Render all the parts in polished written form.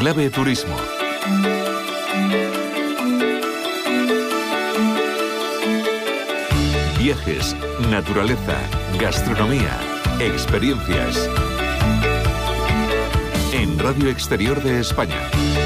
Clave Turismo. Viajes, naturaleza, gastronomía, experiencias. En Radio Exterior de España.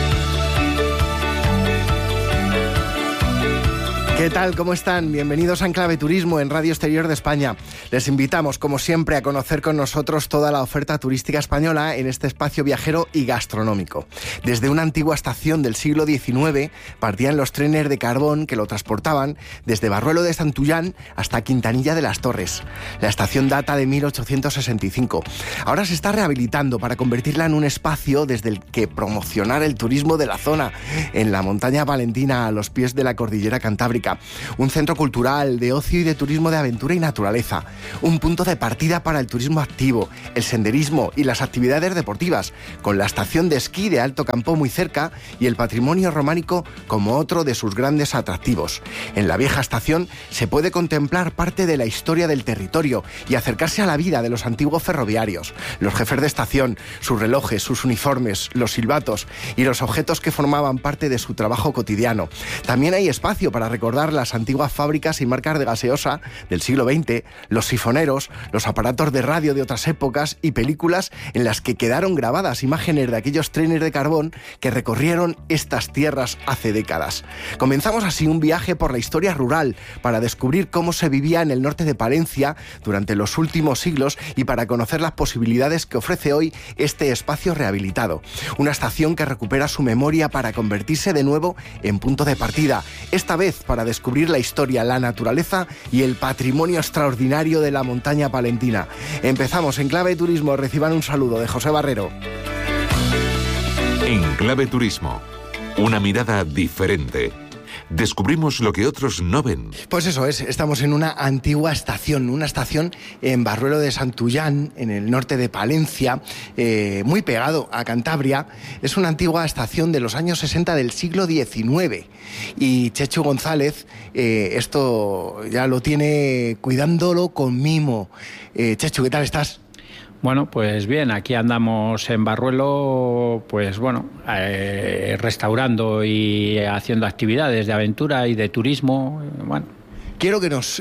¿Qué tal? ¿Cómo están? Bienvenidos a Enclave Turismo en Radio Exterior de España. Les invitamos, como siempre, a conocer con nosotros toda la oferta turística española en este espacio viajero y gastronómico. Desde una antigua estación del siglo XIX partían los trenes de carbón que lo transportaban desde Barruelo de Santullán hasta Quintanilla de las Torres. La estación data de 1865. Ahora se está rehabilitando para convertirla en un espacio desde el que promocionar el turismo de la zona, en la montaña palentina a los pies de la cordillera Cantábrica. Un centro cultural, de ocio y de turismo de aventura y naturaleza. Un punto de partida para el turismo activo, el senderismo y las actividades deportivas, con la estación de esquí de Alto Campo muy cerca y el patrimonio románico como otro de sus grandes atractivos. En la vieja estación se puede contemplar parte de la historia del territorio y acercarse a la vida de los antiguos ferroviarios, los jefes de estación, sus relojes, sus uniformes, los silbatos y los objetos que formaban parte de su trabajo cotidiano. También hay espacio para recordar las antiguas fábricas y marcas de gaseosa del siglo XX, los sifoneros, los aparatos de radio de otras épocas y películas en las que quedaron grabadas imágenes de aquellos trenes de carbón que recorrieron estas tierras hace décadas. Comenzamos así un viaje por la historia rural para descubrir cómo se vivía en el norte de Palencia durante los últimos siglos y para conocer las posibilidades que ofrece hoy este espacio rehabilitado. Una estación que recupera su memoria para convertirse de nuevo en punto de partida, esta vez para descubrir la historia, la naturaleza y el patrimonio extraordinario de la montaña palentina. Empezamos en Clave Turismo. Reciban un saludo de José Barrero. En Clave Turismo, una mirada diferente. Descubrimos lo que otros no ven. Pues eso es, estamos en una antigua estación, en Barruelo de Santullán, en el norte de Palencia, muy pegado a Cantabria. Es una antigua estación de los años 60 del siglo XIX. Y Chechu González, esto ya lo tiene cuidándolo con mimo. Chechu, ¿qué tal estás? Bueno, pues bien, aquí andamos en Barruelo, pues bueno, restaurando y haciendo actividades de aventura y de turismo, bueno. Quiero que nos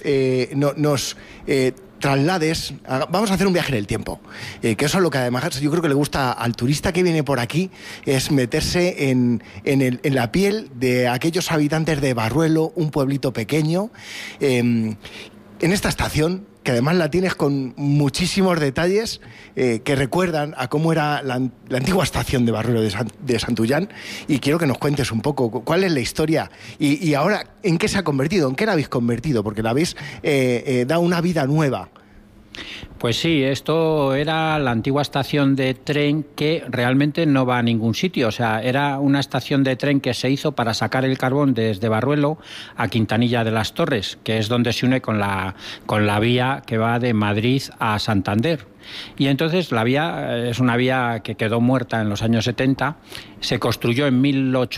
traslades, vamos a hacer un viaje en el tiempo, que eso es lo que además yo creo que le gusta al turista que viene por aquí, es meterse en la piel de aquellos habitantes de Barruelo, un pueblito pequeño, en esta estación, que además la tienes con muchísimos detalles que recuerdan a cómo era la antigua estación de Barruelo de Santullán, y quiero que nos cuentes un poco cuál es la historia y ahora en qué se ha convertido, en qué la habéis convertido, porque la habéis dado una vida nueva. Pues sí, esto era la antigua estación de tren que realmente no va a ningún sitio. O sea, era una estación de tren que se hizo para sacar el carbón desde Barruelo a Quintanilla de las Torres, que es donde se une con la vía que va de Madrid a Santander. Y entonces la vía es una vía que quedó muerta en los años 70, se construyó en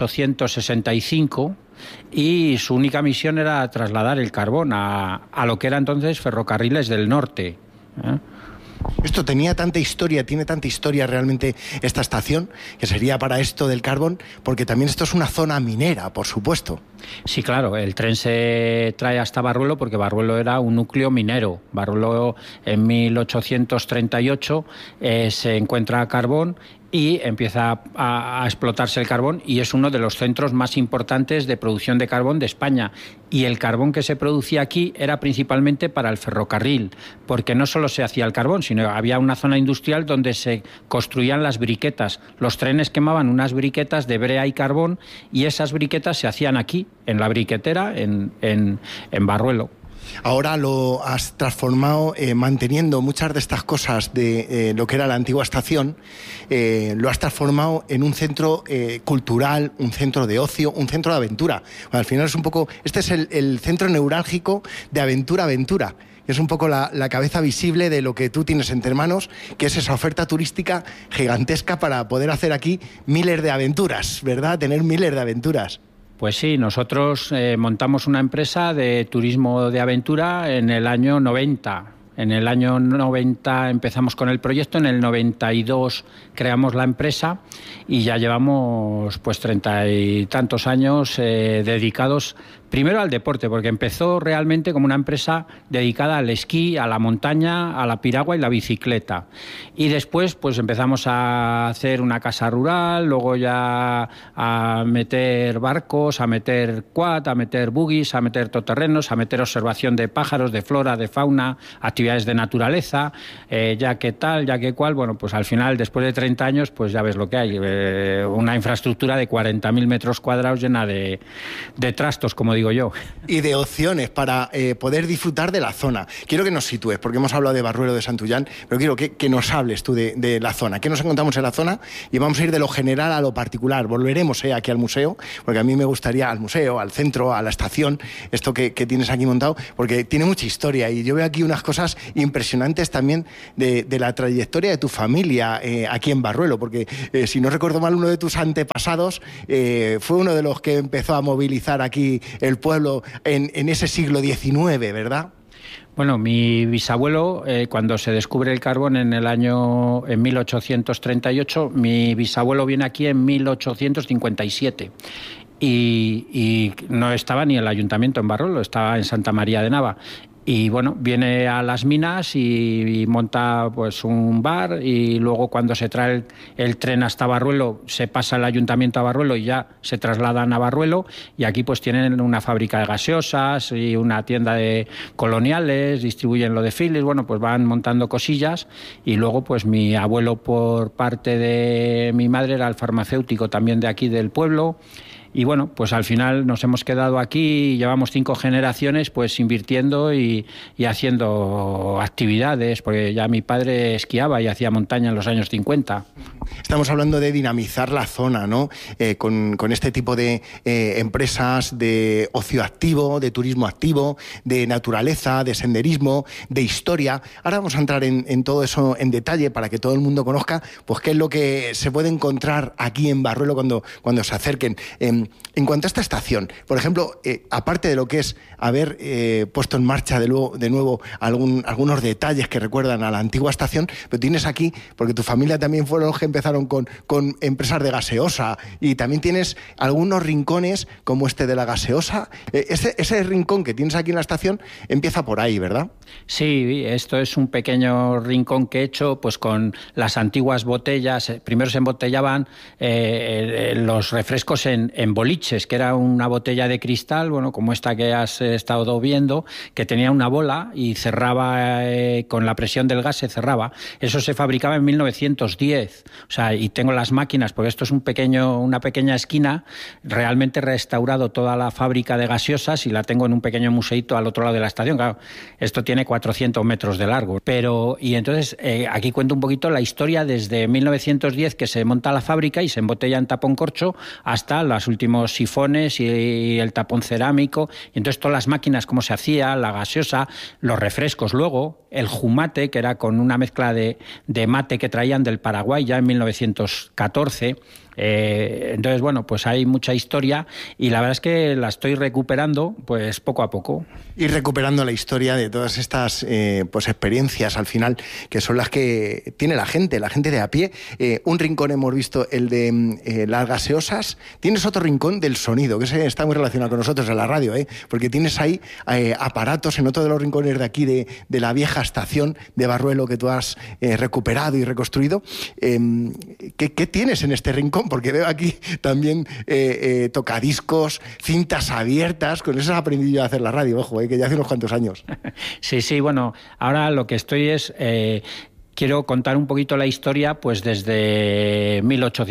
1865 y su única misión era trasladar el carbón a lo que era entonces Ferrocarriles del Norte. Esto tiene tanta historia realmente esta estación, que sería para esto del carbón, porque también esto es una zona minera, por supuesto. Sí, claro, el tren se trae hasta Barruelo porque Barruelo era un núcleo minero. Barruelo en 1838 se encuentra carbón y empieza a explotarse el carbón, y es uno de los centros más importantes de producción de carbón de España. Y el carbón que se producía aquí era principalmente para el ferrocarril, porque no solo se hacía el carbón, sino había una zona industrial donde se construían las briquetas. Los trenes quemaban unas briquetas de brea y carbón, y esas briquetas se hacían aquí, en la briquetera, en Barruelo. Ahora lo has transformado, manteniendo muchas de estas cosas de lo que era la antigua estación, lo has transformado en un centro cultural, un centro de ocio, un centro de aventura. Bueno, al final es un poco, este es el centro neurálgico de aventura. Es un poco la cabeza visible de lo que tú tienes entre manos, que es esa oferta turística gigantesca para poder hacer aquí miles de aventuras, ¿verdad? Tener miles de aventuras. Pues sí, nosotros montamos una empresa de turismo de aventura en el año 90. En el año 90 empezamos con el proyecto, en el 92 creamos la empresa y ya llevamos pues 30 y tantos años dedicados primero al deporte, porque empezó realmente como una empresa dedicada al esquí, a la montaña, a la piragua y la bicicleta. Y después pues empezamos a hacer una casa rural, luego ya a meter barcos, a meter quad, a meter buggies, a meter todoterrenos, a meter observación de pájaros, de flora, de fauna, actividades de naturaleza, ya que tal, ya que cual. Bueno, pues al final, después de 30 años, pues ya ves lo que hay, una infraestructura de 40.000 metros cuadrados llena de trastos, como digo yo. Y de opciones para poder disfrutar de la zona. Quiero que nos sitúes, porque hemos hablado de Barruelo, de Santullán, pero quiero que nos hables tú de la zona. ¿Qué nos encontramos en la zona? Y vamos a ir de lo general a lo particular. Volveremos aquí al museo, porque a mí me gustaría al museo, al centro, a la estación, esto que tienes aquí montado, porque tiene mucha historia y yo veo aquí unas cosas impresionantes también de la trayectoria de tu familia aquí en Barruelo, porque si no recuerdo mal, uno de tus antepasados fue uno de los que empezó a movilizar aquí el pueblo en ese siglo XIX, ¿verdad? Bueno, mi bisabuelo, cuando se descubre el carbón en 1838, mi bisabuelo viene aquí en 1857. Y no estaba ni el ayuntamiento en Barruelo, estaba en Santa María de Nava. Y bueno, viene a las minas y monta pues un bar, y luego cuando se trae el tren hasta Barruelo se pasa el ayuntamiento a Barruelo y ya se trasladan a Barruelo, y aquí pues tienen una fábrica de gaseosas y una tienda de coloniales, distribuyen lo de Philips, bueno, pues van montando cosillas. Y luego pues mi abuelo por parte de mi madre era el farmacéutico también de aquí del pueblo. Y bueno, pues al final nos hemos quedado aquí y llevamos 5 generaciones pues invirtiendo y haciendo actividades, porque ya mi padre esquiaba y hacía montaña en los años 50. Estamos hablando de dinamizar la zona, ¿no? Con este tipo de empresas de ocio activo, de turismo activo, de naturaleza, de senderismo, de historia. Ahora vamos a entrar en todo eso en detalle para que todo el mundo conozca pues qué es lo que se puede encontrar aquí en Barruelo cuando se acerquen. En cuanto a esta estación, por ejemplo, aparte de lo que es haber puesto en marcha de nuevo algunos detalles que recuerdan a la antigua estación, pero tienes aquí, porque tu familia también fueron los que empezaron con empresas de gaseosa, y también tienes algunos rincones como este de la gaseosa. Ese rincón que tienes aquí en la estación empieza por ahí, ¿verdad? Sí, esto es un pequeño rincón que he hecho pues con las antiguas botellas. Primero se embotellaban los refrescos en boliches, que era una botella de cristal, bueno, como esta que has estado viendo, que tenía una bola y cerraba con la presión del gas, se cerraba. Eso se fabricaba en 1910. O sea, y tengo las máquinas, porque esto es una pequeña esquina. Realmente he restaurado toda la fábrica de gaseosas y la tengo en un pequeño museito al otro lado de la estación. Claro, esto tiene 400 metros de largo. Y entonces aquí cuento un poquito la historia desde 1910, que se monta la fábrica y se embotella en tapón corcho, hasta los últimos sifones y el tapón cerámico. Y entonces todas las máquinas, cómo se hacía, la gaseosa, los refrescos luego, el jumate, que era con una mezcla de mate que traían del Paraguay ya en 1914. Entonces, bueno, pues hay mucha historia y la verdad es que la estoy recuperando pues poco a poco. Y recuperando la historia de todas estas pues experiencias al final, que son las que tiene la gente de a pie. Un rincón hemos visto, el de las gaseosas. Tienes otro rincón del sonido, que está muy relacionado con nosotros en la radio, porque tienes ahí aparatos en otro de los rincones de aquí, de la vieja estación de Barruelo, que tú has recuperado y reconstruido. ¿Qué tienes en este rincón? Porque veo aquí también tocadiscos, cintas abiertas. Con eso he aprendido yo a hacer la radio, ojo, que ya hace unos cuantos años. Sí, bueno, ahora lo que estoy es... Quiero contar un poquito la historia pues desde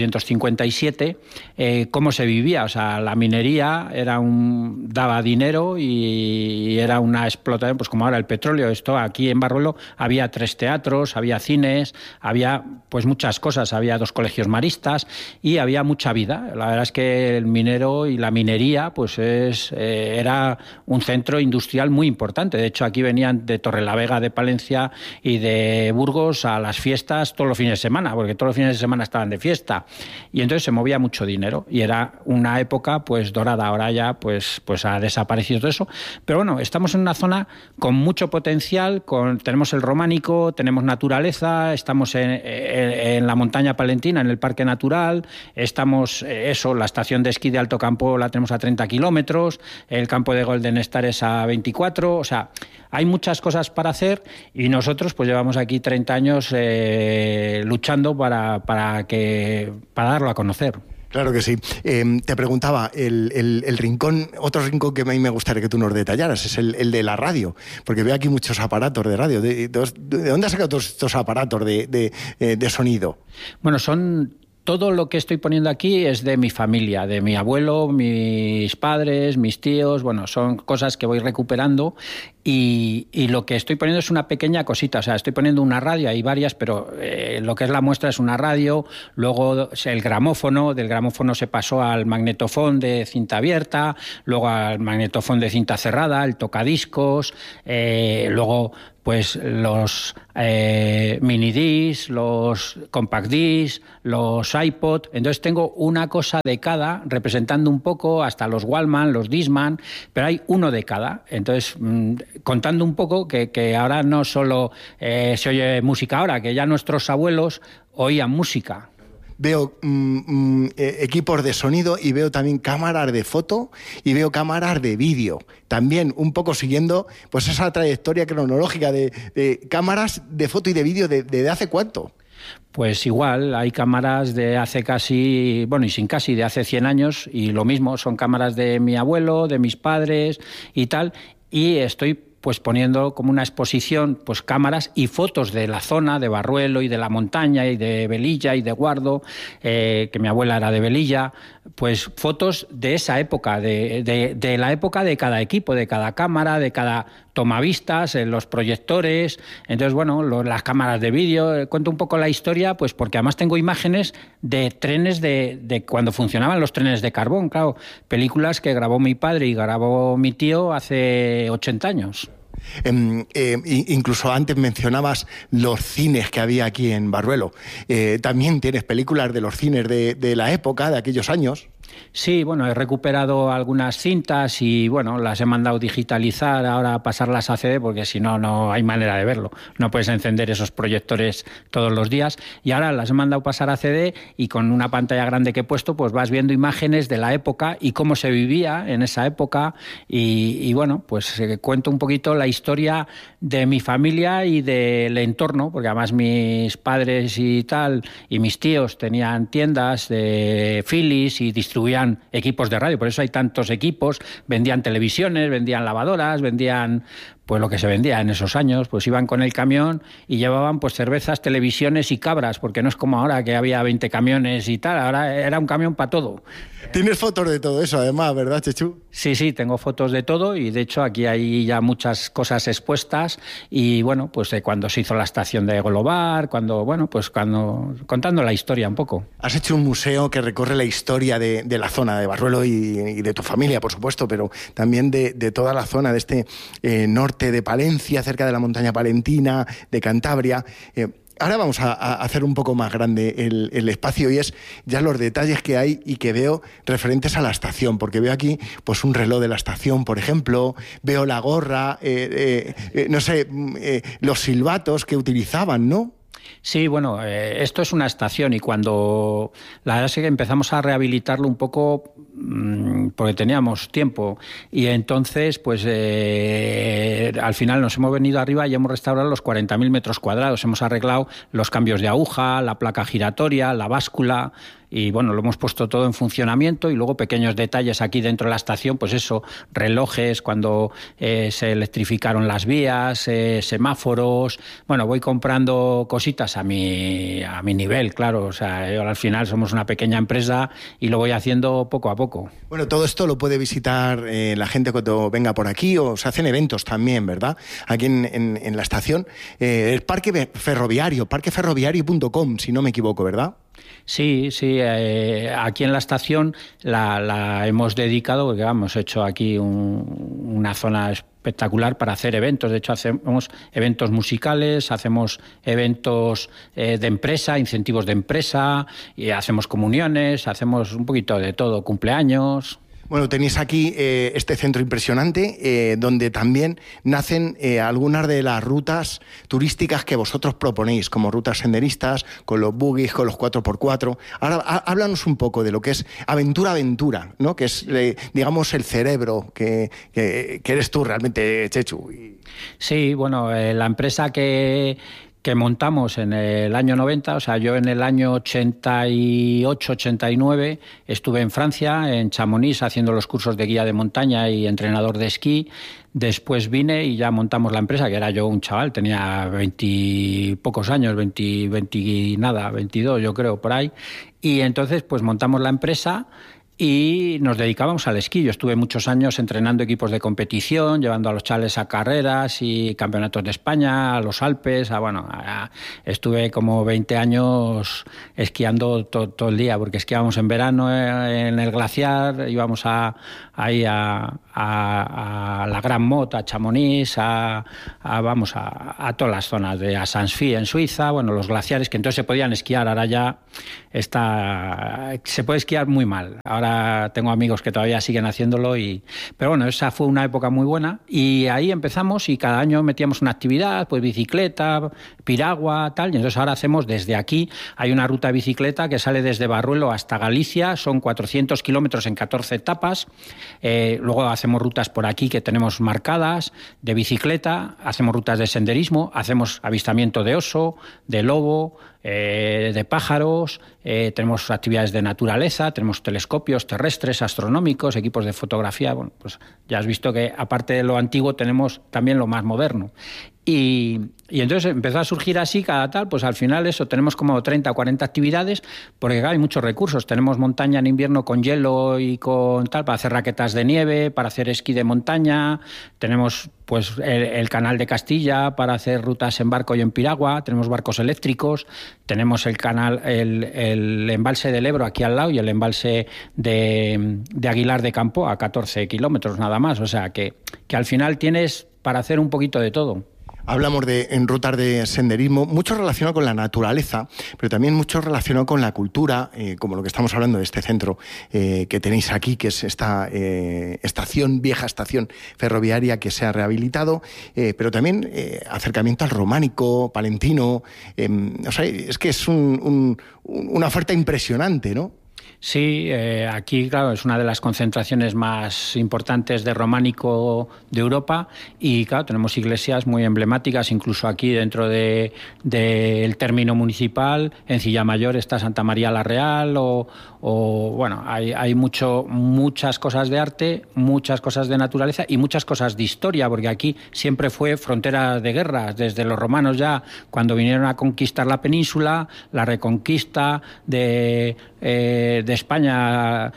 1857, cómo se vivía. O sea, la minería daba dinero y era una explotación, pues como ahora el petróleo. Esto aquí en Barruelo había 3 teatros, había cines, había pues muchas cosas, había 2 colegios maristas y había mucha vida. La verdad es que el minero y la minería pues era un centro industrial muy importante. De hecho, aquí venían de Torrelavega, de Palencia y de Burgos amigos a las fiestas todos los fines de semana, porque todos los fines de semana estaban de fiesta, y entonces se movía mucho dinero y era una época pues dorada. Ahora ya pues ha desaparecido todo eso, pero bueno, estamos en una zona con mucho potencial, tenemos el románico, tenemos naturaleza, estamos en la montaña palentina, en el parque natural, estamos, la estación de esquí de Alto Campo la tenemos a 30 kilómetros, el campo de Golden Star es a 24, o sea, hay muchas cosas para hacer y nosotros pues llevamos aquí 30 años luchando para darlo a conocer. Claro que sí. Te preguntaba, el rincón, otro rincón que a mí me gustaría que tú nos detallaras, es el de la radio, porque veo aquí muchos aparatos de radio. ¿De dónde has sacado todos estos aparatos de sonido? Bueno, todo lo que estoy poniendo aquí es de mi familia, de mi abuelo, mis padres, mis tíos, bueno, son cosas que voy recuperando y lo que estoy poniendo es una pequeña cosita, o sea, estoy poniendo una radio, hay varias, pero lo que es la muestra es una radio, luego el gramófono, del gramófono se pasó al magnetofón de cinta abierta, luego al magnetofón de cinta cerrada, el tocadiscos, luego pues los mini discs, los compact discs, los iPod. Entonces tengo una cosa de cada, representando un poco hasta los Walkman, los Discman, pero hay uno de cada. Entonces, contando un poco que ahora no solo se oye música ahora, que ya nuestros abuelos oían música. Veo equipos de sonido y veo también cámaras de foto y veo cámaras de vídeo. También un poco siguiendo pues esa trayectoria cronológica de cámaras de foto y de vídeo de hace cuánto. Pues igual, hay cámaras de hace casi, bueno, y sin casi, de hace 100 años, y lo mismo, son cámaras de mi abuelo, de mis padres y tal, y estoy pues poniendo como una exposición pues cámaras y fotos de la zona de Barruelo y de la montaña y de Velilla y de Guardo, que mi abuela era de Velilla, pues fotos de esa época, de la época de cada equipo, de cada cámara, de cada tomavistas, los proyectores. Entonces, bueno, las cámaras de vídeo, cuento un poco la historia, pues porque además tengo imágenes de trenes de cuando funcionaban los trenes de carbón, claro, películas que grabó mi padre y grabó mi tío hace 80 años. Incluso antes mencionabas los cines que había aquí en Barruelo. También tienes películas de los cines de la época, de aquellos años. Sí, bueno, he recuperado algunas cintas y, bueno, las he mandado digitalizar, ahora pasarlas a CD, porque si no, no hay manera de verlo. No puedes encender esos proyectores todos los días. Y ahora las he mandado pasar a CD y con una pantalla grande que he puesto, pues vas viendo imágenes de la época y cómo se vivía en esa época. Y bueno, pues cuento un poquito la historia de mi familia y del entorno, porque además mis padres y tal, y mis tíos tenían tiendas de Philips y distribuían equipos de radio, por eso hay tantos equipos, vendían televisiones, vendían lavadoras, vendían pues lo que se vendía en esos años, pues iban con el camión y llevaban pues cervezas, televisiones y cabras, porque no es como ahora que había 20 camiones y tal, ahora era un camión para todo. Tienes fotos de todo eso además, ¿verdad, Chechu? Sí, tengo fotos de todo y de hecho aquí hay ya muchas cosas expuestas y bueno, pues de cuando se hizo la estación de Global, cuando contando la historia un poco. Has hecho un museo que recorre la historia de la zona de Barruelo y de tu familia, por supuesto, pero también de toda la zona de este norte de Palencia, cerca de la montaña palentina, de Cantabria. Ahora vamos a hacer un poco más grande el espacio y es ya los detalles que hay y que veo referentes a la estación, porque veo aquí pues un reloj de la estación, por ejemplo, veo la gorra, no sé, los silbatos que utilizaban, ¿no? Sí, bueno, esto es una estación y cuando la verdad es que empezamos a rehabilitarlo un poco porque teníamos tiempo y entonces pues al final nos hemos venido arriba y hemos restaurado los 40.000 metros cuadrados, hemos arreglado los cambios de aguja, la placa giratoria, la báscula y bueno, lo hemos puesto todo en funcionamiento y luego pequeños detalles aquí dentro de la estación, pues eso, relojes cuando se electrificaron las vías, semáforos, bueno, voy comprando cositas a mi nivel, claro, o sea, yo, al final somos una pequeña empresa y lo voy haciendo poco a poco. Bueno, todo esto lo puede visitar la gente cuando venga por aquí o se hacen eventos también, ¿verdad? Aquí en la estación, el parque ferroviario, parqueferroviario.com, si no me equivoco, ¿verdad? Sí, aquí en la estación la hemos dedicado, porque hemos hecho aquí una zona espectacular para hacer eventos. De hecho, hacemos eventos musicales, hacemos eventos de empresa, incentivos de empresa, y hacemos comuniones, hacemos un poquito de todo, cumpleaños. Bueno, tenéis aquí este centro impresionante donde también nacen algunas de las rutas turísticas que vosotros proponéis, como rutas senderistas, con los buggies, con los 4x4. Ahora, háblanos un poco de lo que es Aventura, ¿no? Que es, digamos, el cerebro que eres tú realmente, Chechu. Sí, bueno, la empresa que montamos en el año 90, o sea, yo en el año 88, 89 estuve en Francia, en Chamonix, haciendo los cursos de guía de montaña y entrenador de esquí. Después vine y ya montamos la empresa, que era yo un chaval, tenía 20 pocos años, 22 yo creo, por ahí. Y entonces pues montamos la empresa y nos dedicábamos al esquí. Yo estuve muchos años entrenando equipos de competición, llevando a los chavales a carreras y campeonatos de España, a los Alpes, estuve como 20 años esquiando todo el día, porque esquiábamos en verano en el glaciar, íbamos ahí a la Gran Mot, a Chamonix, a todas las zonas de Sansfi en Suiza, los glaciares, que entonces se podían esquiar, ahora ya se puede esquiar muy mal. Ahora tengo amigos que todavía siguen haciéndolo, pero bueno, esa fue una época muy buena y ahí empezamos y cada año metíamos una actividad, pues bicicleta, piragua, tal, y entonces ahora hacemos desde aquí, hay una ruta de bicicleta que sale desde Barruelo hasta Galicia, son 400 kilómetros en 14 etapas, luego hacemos rutas por aquí que tenemos marcadas, de bicicleta, hacemos rutas de senderismo, hacemos avistamiento de oso, de lobo, de pájaros, tenemos actividades de naturaleza, tenemos telescopios terrestres, astronómicos, equipos de fotografía. Bueno, pues ya has visto que aparte de lo antiguo tenemos también lo más moderno. Y entonces empezó a surgir así cada tal, pues al final eso, tenemos como 30 o 40 actividades, porque claro, hay muchos recursos. Tenemos montaña en invierno con hielo y con tal, para hacer raquetas de nieve, para hacer esquí de montaña, tenemos pues el canal de Castilla para hacer rutas en barco y en piragua, tenemos barcos eléctricos, tenemos el embalse del Ebro aquí al lado y el embalse de Aguilar de Campo a 14 kilómetros nada más, o sea que al final tienes para hacer un poquito de todo. Hablamos en rutas de senderismo, mucho relacionado con la naturaleza, pero también mucho relacionado con la cultura, como lo que estamos hablando de este centro que tenéis aquí, que es esta vieja estación ferroviaria que se ha rehabilitado, pero también acercamiento al románico, palentino. Es que es una oferta impresionante, ¿no? Sí, aquí, claro, es una de las concentraciones más importantes de románico de Europa y, claro, tenemos iglesias muy emblemáticas, incluso aquí dentro del término municipal, en Cilla Mayor está Santa María la Real hay muchas cosas de arte, muchas cosas de naturaleza y muchas cosas de historia, porque aquí siempre fue frontera de guerras, desde los romanos ya, cuando vinieron a conquistar la península, la reconquista de España,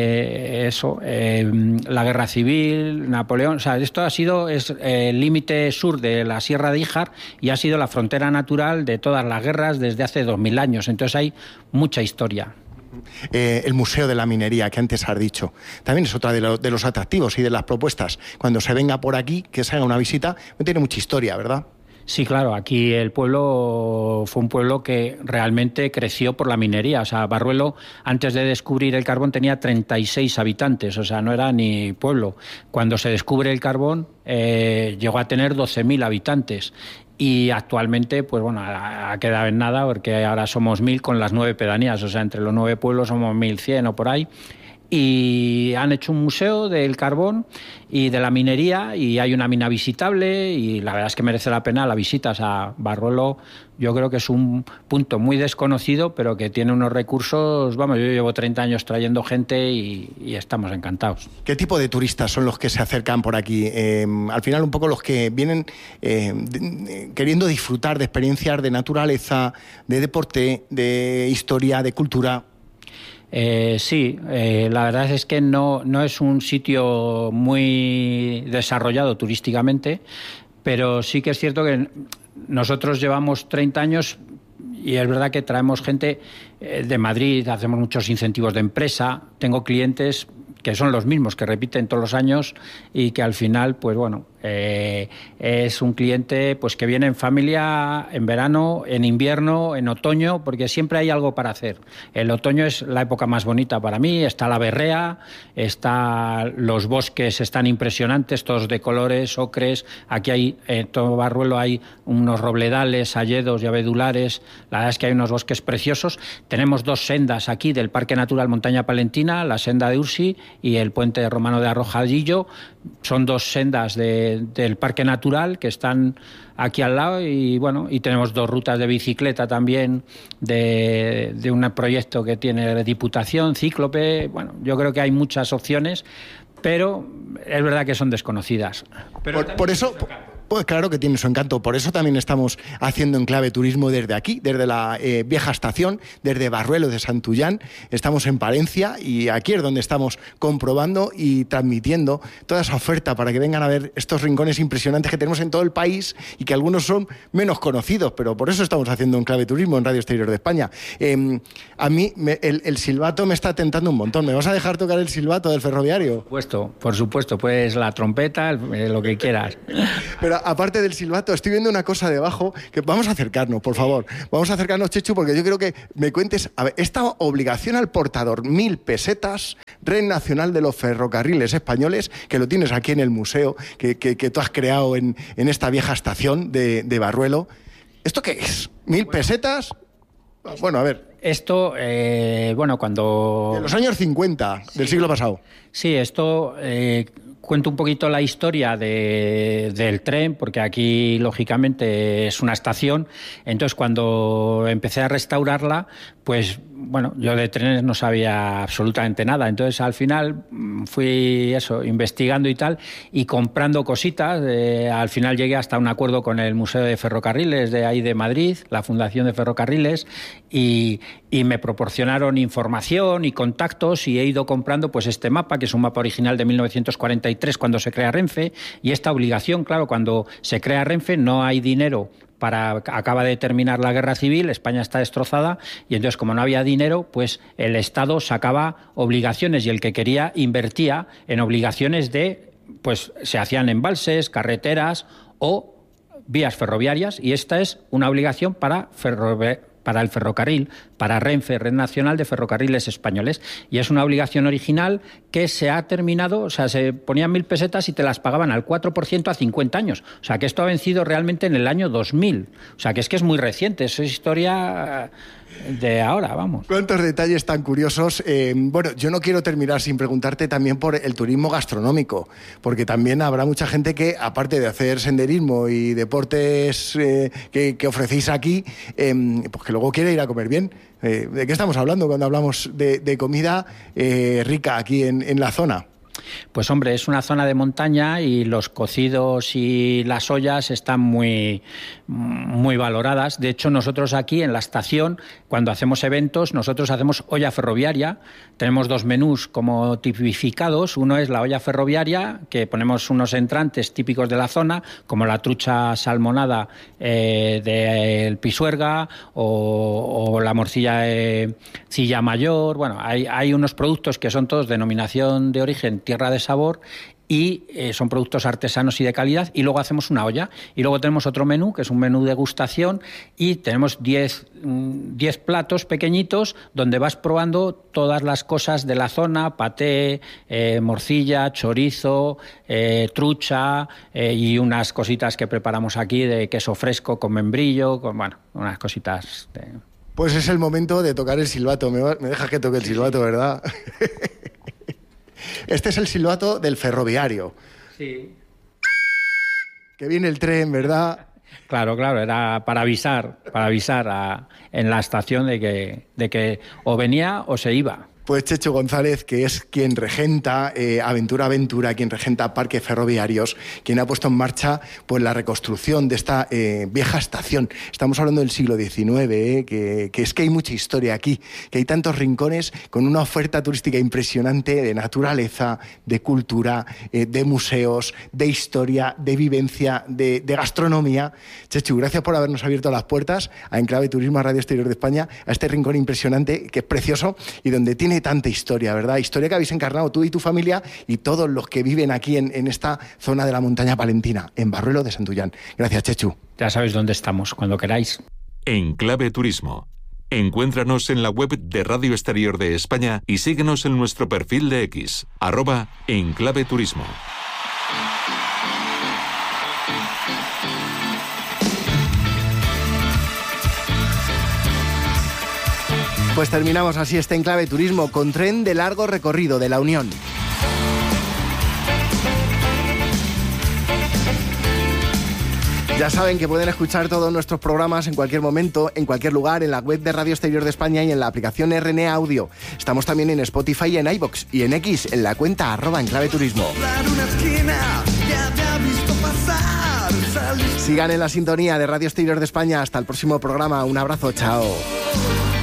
la guerra civil, Napoleón, o sea, esto es el límite sur de la Sierra de Híjar y ha sido la frontera natural de todas las guerras desde hace 2000 años, entonces hay mucha historia. El Museo de la Minería, que antes has dicho, también es otra de los atractivos y de las propuestas. Cuando se venga por aquí, que se haga una visita, tiene mucha historia, ¿verdad? Sí, claro, aquí el pueblo fue un pueblo que realmente creció por la minería. O sea, Barruelo, antes de descubrir el carbón, tenía 36 habitantes, o sea, no era ni pueblo. Cuando se descubre el carbón, llegó a tener 12.000 habitantes. Y actualmente, pues bueno, ha quedado en nada, porque ahora somos 1.000 con las 9 pedanías, o sea, entre los 9 pueblos somos 1.100 o por ahí. Y han hecho un museo del carbón y de la minería y hay una mina visitable y la verdad es que merece la pena la visita. O sea, Barruelo yo creo que es un punto muy desconocido, pero que tiene unos recursos, yo llevo 30 años trayendo gente y estamos encantados. ¿Qué tipo de turistas son los que se acercan por aquí? Al final un poco los que vienen queriendo disfrutar de experiencias de naturaleza, de deporte, de historia, de cultura. La verdad es que no es un sitio muy desarrollado turísticamente, pero sí que es cierto que nosotros llevamos 30 años y es verdad que traemos gente de Madrid, hacemos muchos incentivos de empresa, tengo clientes que son los mismos, que repiten todos los años y que al final, pues bueno, Es un cliente pues que viene en familia, en verano, en invierno, en otoño, porque siempre hay algo para hacer. El otoño es la época más bonita para mí. Está la berrea, los bosques están impresionantes, todos de colores, ocres. Aquí hay, en todo Barruelo hay unos robledales, hayedos y abedulares. La verdad es que hay unos bosques preciosos. Tenemos 2 sendas aquí del Parque Natural Montaña Palentina, la senda de Ursi y el puente romano de Arrojadillo. Son 2 sendas del Parque Natural que están aquí al lado y bueno, y tenemos 2 rutas de bicicleta también de un proyecto que tiene Diputación, Cíclope. Bueno, yo creo que hay muchas opciones, pero es verdad que son desconocidas. Pero por eso... Pues claro que tiene su encanto, por eso también estamos haciendo Enclave Turismo desde aquí, desde la vieja estación, desde Barruelo de Santullán. Estamos en Palencia y aquí es donde estamos comprobando y transmitiendo toda esa oferta para que vengan a ver estos rincones impresionantes que tenemos en todo el país y que algunos son menos conocidos, pero por eso estamos haciendo Enclave Turismo en Radio Exterior de España. A mí el silbato me está tentando un montón. ¿Me vas a dejar tocar el silbato del ferroviario? Por supuesto, pues la trompeta, lo que quieras. Pero aparte del silbato, estoy viendo una cosa debajo que vamos a acercarnos, por favor. Vamos a acercarnos, Chechu, porque yo quiero que me cuentes, a ver, esta obligación al portador, 1.000 pesetas, Red Nacional de los Ferrocarriles Españoles, que lo tienes aquí en el museo, que tú has creado en esta vieja estación de Barruelo. ¿Esto qué es? ¿1.000 pesetas? Bueno, a ver. Esto, cuando... De los años 50 del siglo pasado. Sí, esto... Cuento un poquito la historia del tren, porque aquí, lógicamente, es una estación. Entonces, cuando empecé a restaurarla, pues, bueno, yo de trenes no sabía absolutamente nada. Entonces, al final, fui investigando y tal, y comprando cositas. Al final llegué hasta un acuerdo con el Museo de Ferrocarriles de ahí de Madrid, la Fundación de Ferrocarriles, y me proporcionaron información y contactos, y he ido comprando pues este mapa, que es un mapa original de 1943, cuando se crea Renfe, y esta obligación, claro, cuando se crea Renfe no hay dinero acaba de terminar la guerra civil, España está destrozada, y entonces como no había dinero, pues el Estado sacaba obligaciones, y el que quería invertía en obligaciones pues se hacían embalses, carreteras o vías ferroviarias, y esta es una obligación para el ferrocarril, para Renfe, Red Nacional de Ferrocarriles Españoles. Y es una obligación original que se ha terminado, o sea, se ponían 1.000 pesetas y te las pagaban al 4% a 50 años. O sea, que esto ha vencido realmente en el año 2000. O sea, que es muy reciente, es historia de ahora, vamos. ¿Cuántos detalles tan curiosos? Bueno, yo no quiero terminar sin preguntarte también por el turismo gastronómico, porque también habrá mucha gente que, aparte de hacer senderismo y deportes que ofrecéis aquí, pues que luego quiere ir a comer bien. ¿De qué estamos hablando cuando hablamos de comida rica aquí en la zona? Pues hombre, es una zona de montaña y los cocidos y las ollas están muy valoradas. De hecho, nosotros aquí en la estación, cuando hacemos eventos, nosotros hacemos olla ferroviaria. Tenemos 2 menús como tipificados. Uno es la olla ferroviaria, que ponemos unos entrantes típicos de la zona, como la trucha salmonada del Pisuerga o la morcilla Cilla Mayor. Bueno, hay unos productos que son todos denominación de origen tierra de sabor, y son productos artesanos y de calidad, y luego hacemos una olla, y luego tenemos otro menú, que es un menú degustación, y tenemos 10 platos pequeñitos donde vas probando todas las cosas de la zona: paté, morcilla, chorizo, trucha, y unas cositas que preparamos aquí de queso fresco con membrillo, unas cositas Pues es el momento de tocar el silbato. Me dejas que toque el silbato, ¿verdad? Este es el silbato del ferroviario. Sí. Que viene el tren, ¿verdad? Claro, era para avisar en la estación de que o venía o se iba. Pues Chechu González, que es quien regenta Aventura, quien regenta Parques Ferroviarios, quien ha puesto en marcha pues la reconstrucción de esta vieja estación. Estamos hablando del siglo XIX, que es que hay mucha historia aquí, que hay tantos rincones con una oferta turística impresionante de naturaleza, de cultura, de museos, de historia, de vivencia, de gastronomía. Chechu, gracias por habernos abierto las puertas a Enclave Turismo, a Radio Exterior de España, a este rincón impresionante que es precioso y donde tiene tiene tanta historia, ¿verdad? Historia que habéis encarnado tú y tu familia y todos los que viven aquí en esta zona de la montaña palentina, en Barruelo de Santullán. Gracias, Chechu. Ya sabéis dónde estamos, cuando queráis. En Clave Turismo. Encuéntranos en la web de Radio Exterior de España y síguenos en nuestro perfil de X, @enclaveturismo. Pues terminamos así este Enclave Turismo con tren de largo recorrido de la Unión. Ya saben que pueden escuchar todos nuestros programas en cualquier momento, en cualquier lugar, en la web de Radio Exterior de España y en la aplicación RN Audio. Estamos también en Spotify y en iVoox y en X, en la cuenta @enclaveturismo. Sigan en la sintonía de Radio Exterior de España. Hasta el próximo programa. Un abrazo. Chao.